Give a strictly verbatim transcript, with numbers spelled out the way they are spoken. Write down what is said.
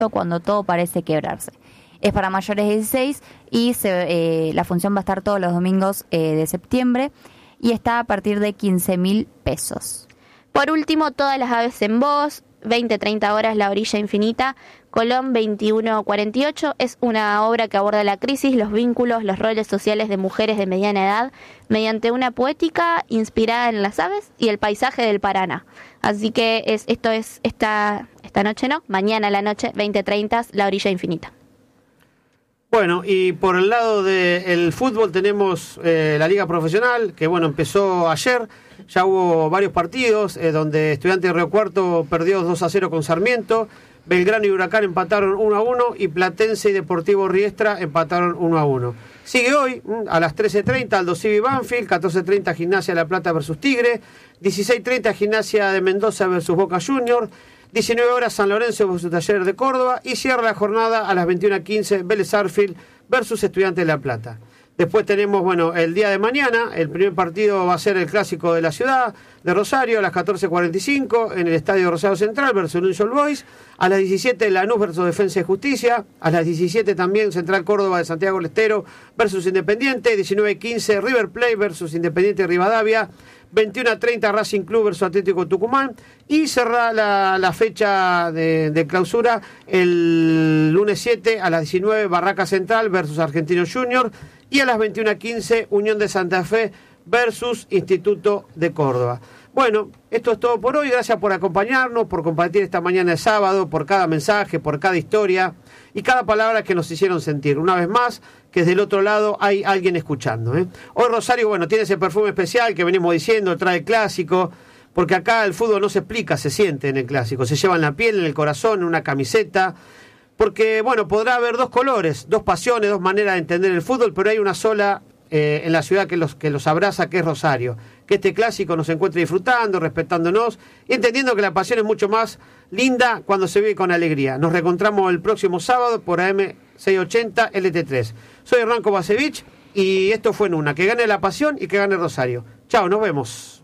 cuando todo parece quebrarse. Es para mayores de dieciséis y se, eh, la función va a estar todos los domingos eh, de septiembre y está a partir de quince mil pesos. Por último, Todas las aves en voz, veinte a treinta horas, La orilla infinita, Colón veintiuno a cuarenta y ocho. Es una obra que aborda la crisis, los vínculos, los roles sociales de mujeres de mediana edad mediante una poética inspirada en las aves y el paisaje del Paraná. Así que es, esto es esta, esta noche, ¿no? Mañana a la noche, veinte a treinta, La orilla infinita. Bueno, y por el lado del fútbol tenemos eh, la Liga Profesional, que bueno, empezó ayer. Ya hubo varios partidos eh, donde Estudiantes de Río Cuarto perdió dos a cero con Sarmiento, Belgrano y Huracán empataron uno a uno y Platense y Deportivo Riestra empataron uno a uno. Sigue hoy a las trece treinta Aldo Civi Banfield, catorce treinta Gimnasia La Plata versus Tigre, dieciséis treinta Gimnasia de Mendoza versus Boca Juniors, diecinueve horas San Lorenzo versus Taller de Córdoba y cierra la jornada a las veintiuna quince Vélez Arfield versus Estudiantes de La Plata. Después tenemos, bueno, el día de mañana, el primer partido va a ser el clásico de la ciudad de Rosario a las catorce cuarenta y cinco en el Estadio Rosario Central versus New Old Boys. A las diecisiete Lanús versus Defensa y Justicia. A las diecisiete también Central Córdoba de Santiago del Estero versus Independiente. diecinueve quince River Plate versus Independiente Rivadavia. veintiuna treinta Racing Club versus Atlético Tucumán. Y cerrar la, la fecha de, de clausura el lunes siete a las diecinueve Barraca Central versus Argentino Junior. Y a las veintiuna quince Unión de Santa Fe versus Instituto de Córdoba. Bueno, esto es todo por hoy. Gracias por acompañarnos, por compartir esta mañana de sábado, por cada mensaje, por cada historia y cada palabra que nos hicieron sentir. Una vez más, que del otro lado hay alguien escuchando, ¿eh? Hoy Rosario, bueno, tiene ese perfume especial que venimos diciendo, trae el clásico, porque acá el fútbol no se explica, se siente en el clásico. Se lleva en la piel, en el corazón, en una camiseta. Porque, bueno, podrá haber dos colores, dos pasiones, dos maneras de entender el fútbol, pero hay una sola eh, en la ciudad que los, que los abraza, que es Rosario. Que este clásico nos encuentre disfrutando, respetándonos y entendiendo que la pasión es mucho más linda cuando se vive con alegría. Nos reencontramos el próximo sábado por A M seiscientos ochenta L T tres. Soy Hernán Kovacevic y esto fue en una. Que gane la pasión y que gane Rosario. Chao, nos vemos.